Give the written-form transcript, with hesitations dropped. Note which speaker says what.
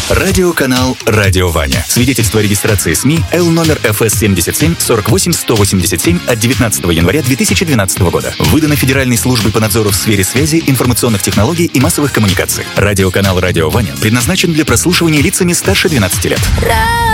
Speaker 1: Радиоканал «Радио Ваня». Свидетельство о регистрации СМИ Л номер ФС 77 48 187 от 19 января 2012 года. Выдано Федеральной службой по надзору в сфере связи, информационных технологий и массовых коммуникаций. Радиоканал «Радио Ваня» предназначен для прослушивания лицами старше 12 лет.